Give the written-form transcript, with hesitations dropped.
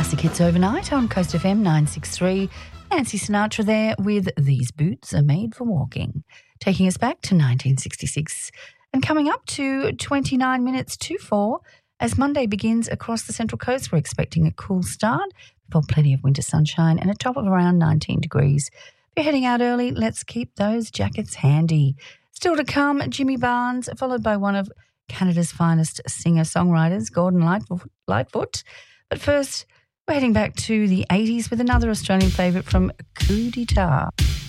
Classic Hits Overnight on Coast FM 963. Nancy Sinatra there with These Boots Are Made for Walking, taking us back to 1966. And coming up to 29 minutes to 4, as Monday begins across the Central Coast, we're expecting a cool start before plenty of winter sunshine and a top of around 19 degrees. If you're heading out early, let's keep those jackets handy. Still to come, Jimmy Barnes, followed by one of Canada's finest singer-songwriters, Gordon Lightfoot. But first, we're heading back to the 80s with another Australian favourite from Coup d'Etat.